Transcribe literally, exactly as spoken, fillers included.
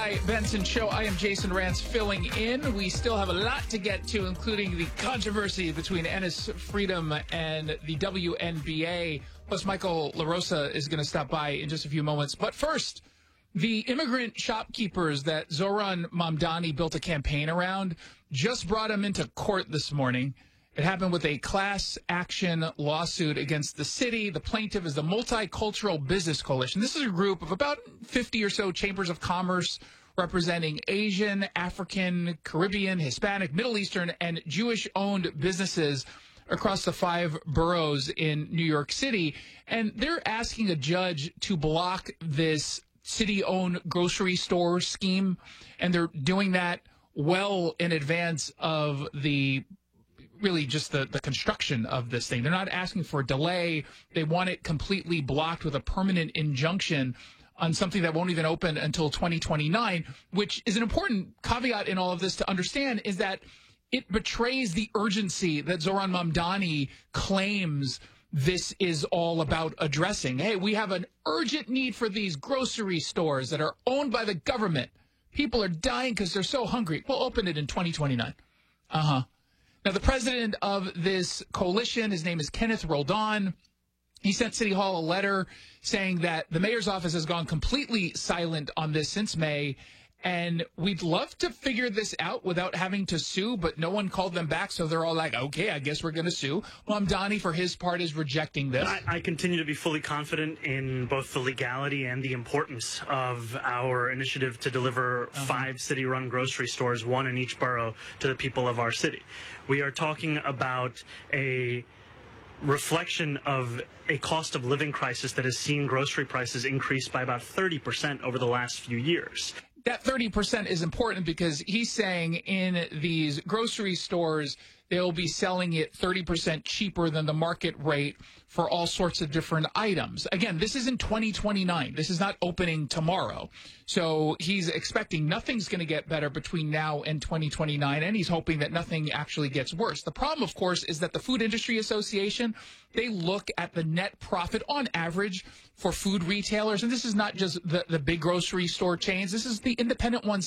Guy Benson Show. I am Jason Rantz filling in. We still have a lot to get to, including the controversy between Ennis Freedom and the W N B A. Plus, Michael LaRosa is going to stop by in just a few moments. But first, the immigrant shopkeepers that Zohran Mamdani built a campaign around just brought him into court this morning. It happened with a class action lawsuit against the city. The plaintiff is the Multicultural Business Coalition. This is a group of about fifty or so chambers of commerce representing Asian, African, Caribbean, Hispanic, Middle Eastern, and Jewish-owned businesses across the five boroughs in New York City. And they're asking a judge to block this city-owned grocery store scheme. And they're doing that well in advance of the really just the, the construction of this thing. They're not asking for a delay. They want it completely blocked with a permanent injunction on something that won't even open until twenty twenty-nine, which is an important caveat in all of this to understand, is that it betrays the urgency that Zohran Mamdani claims this is all about addressing. Hey, we have an urgent need for these grocery stores that are owned by the government. People are dying because they're so hungry. We'll open it in twenty twenty-nine. Uh-huh. Now, the president of this coalition, his name is Kenneth Roldan. He sent City Hall a letter saying that the mayor's office has gone completely silent on this since May, and we'd love to figure this out without having to sue, but no one called them back, so they're all like, okay, I guess we're going to sue. Mamdani, for his part, is rejecting this. I, I continue to be fully confident in both the legality and the importance of our initiative to deliver uh-huh. five city-run grocery stores, one in each borough, to the people of our city. We are talking about a reflection of a cost of living crisis that has seen grocery prices increase by about thirty percent over the last few years. That thirty percent is important because he's saying in these grocery stores, they'll be selling it thirty percent cheaper than the market rate for all sorts of different items. Again, this is in twenty twenty-nine. This is not opening tomorrow. So he's expecting nothing's going to get better between now and twenty twenty-nine, and he's hoping that nothing actually gets worse. The problem, of course, is that the Food Industry Association, they look at the net profit on average for food retailers, and this is not just the, the big grocery store chains. This is the independent ones